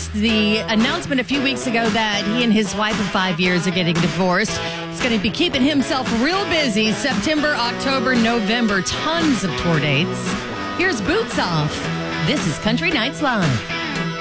announced the announcement a few weeks ago that he and his wife of 5 years are getting divorced. He's going to be keeping himself real busy September, October, November. Tons of tour dates. Here's Boots Off. This is Country Nights Live.